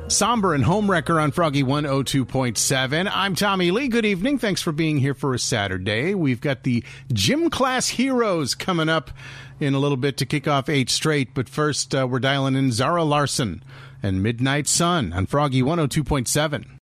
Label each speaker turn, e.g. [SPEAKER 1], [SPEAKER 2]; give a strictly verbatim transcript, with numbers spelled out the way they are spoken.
[SPEAKER 1] Somber and Homewrecker on Froggy one oh two point seven. I'm Tommy Lee. Good evening. Thanks for being here for a Saturday. We've got the Gym Class Heroes coming up in a little bit to kick off eight straight. But first, uh, we're dialing in Zara Larsson and Midnight Sun on Froggy one oh two point seven.